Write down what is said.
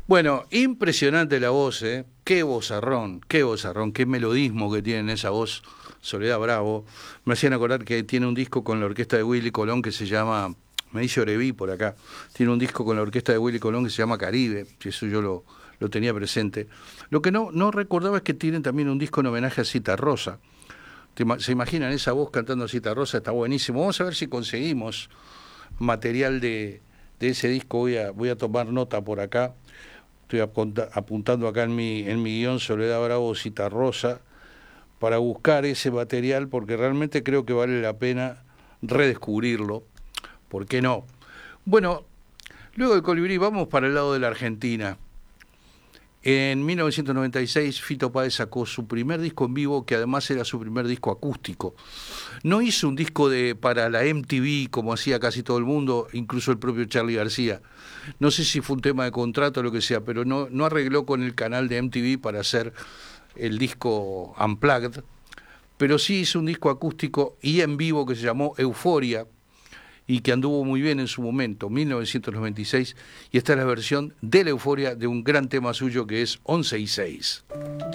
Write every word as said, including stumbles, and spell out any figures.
Bueno, impresionante la voz, ¿eh? Qué vozarrón, qué vozarrón, qué melodismo que tiene esa voz, Soledad Bravo. Me hacían acordar que tiene un disco con la orquesta de Willy Colón que se llama, me dice Oreví por acá, tiene un disco con la orquesta de Willy Colón que se llama Caribe, si eso yo lo, lo tenía presente. Lo que no, no recordaba es que tienen también un disco en homenaje a Cita Rosa. ¿Se imaginan esa voz cantando a Cita Rosa? Está buenísimo. Vamos a ver si conseguimos material de, de ese disco. Voy a, voy a tomar nota por acá. Estoy apunta, apuntando acá en mi, en mi guión Soledad Bravo, Cita Rosa, para buscar ese material, porque realmente creo que vale la pena redescubrirlo. ¿Por qué no? Bueno, luego del Colibrí vamos para el lado de la Argentina. En mil novecientos noventa y seis Fito Páez sacó su primer disco en vivo, que además era su primer disco acústico. No hizo un disco de, para la M T V como hacía casi todo el mundo, incluso el propio Charly García. No sé si fue un tema de contrato o lo que sea, pero no, no arregló con el canal de M T V para hacer el disco Unplugged, pero sí hizo un disco acústico y en vivo que se llamó Euforia, y que anduvo muy bien en su momento, mil novecientos noventa y seis, y esta es la versión de la Euforia de un gran tema suyo que es once y seis.